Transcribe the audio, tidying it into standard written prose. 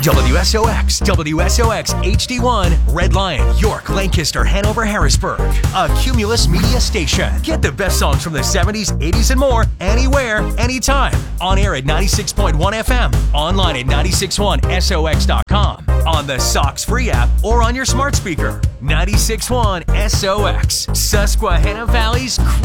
WSOX, WSOX HD1, Red Lion, York, Lancaster, Hanover, Harrisburg. A Cumulus Media station. Get the best songs from the 70s, 80s, and more anywhere, anytime. On air at 96.1 FM, online at 961sox.com, on the Sox free app, or on your smart speaker. 96.1 SOX, Susquehanna Valley's